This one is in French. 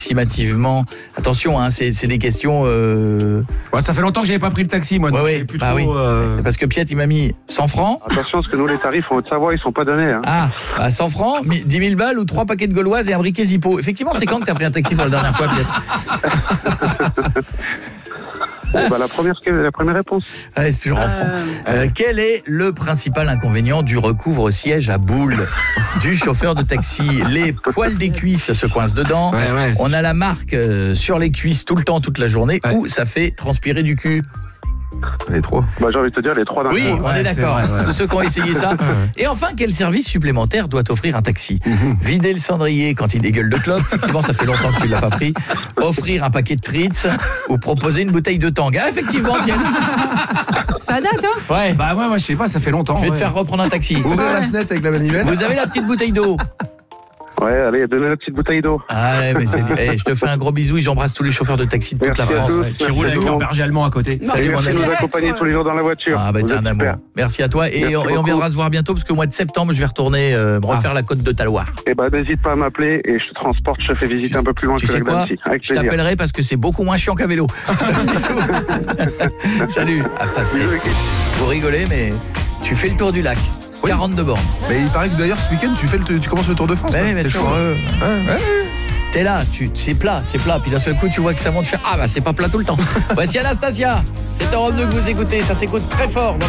approximativement. Attention, hein, c'est des questions... Ouais, ça fait longtemps que j'avais pas pris le taxi, moi. Donc oui, plus trop, parce que Piet, il m'a mis 100 francs. Attention, parce que nous, les tarifs en Haute-Savoie, ils sont pas donnés. Hein. À 100 francs, 10 000 balles ou 3 paquets de gauloises et un briquet Zippo. Effectivement, c'est quand que t'as pris un taxi pour la dernière fois, Piet? La première réponse. Ouais, c'est toujours en francs. Quel est le principal inconvénient du recouvre-siège à boules du chauffeur de taxi? Les poils des cuisses se coincent dedans. Ouais, on a la marque sur les cuisses tout le temps, toute la journée, ou ça fait transpirer du cul. Les trois. J'ai envie de te dire les trois d'un coup. Oui, on est d'accord. Tous ceux qui ont essayé ça. Et enfin, quel service supplémentaire doit offrir un taxi? Vider le cendrier quand il dégueule de clope. Effectivement, ça fait longtemps que tu ne l'as pas pris. Offrir un paquet de Tritz ou proposer une bouteille de Tanga. Effectivement, Pierre. Ça date, hein? Ouais. Bah ouais, moi je sais pas, ça fait longtemps. Je vais te faire reprendre un taxi. Ouvrir la fenêtre avec la manivelle. Vous avez la petite bouteille d'eau? Ouais, allez, donnez la petite bouteille d'eau. Allez, mais je te fais un gros bisou et j'embrasse tous les chauffeurs de taxi de toute Merci la à France. tous. Qui roule avec leur berger allemand à côté. Salut, mon Merci de ami. nous accompagner tous les jours dans la voiture. Ah bah Vous t'es êtes un amour. super. Merci à toi et on viendra se voir bientôt parce qu'au mois de septembre je vais retourner me refaire la côte de Taloir. Et n'hésite pas à m'appeler et je te transporte, je te fais visiter un peu plus loin Tu que sais la quoi? Glancy. Avec Je plaisir. t'appellerai parce que c'est beaucoup moins chiant qu'à vélo. Je te fais un bisou. Salut. Vous rigolez mais tu fais le tour du lac. 42 bornes. Mais il paraît que d'ailleurs ce week-end tu commences le Tour de France. Mais C'est chaud. t'es là, c'est plat. Puis d'un seul coup tu vois que ça monte, tu fais c'est pas plat tout le temps. Voici Anastasia. C'est Europe 2 que vous écoutez, ça s'écoute très fort dans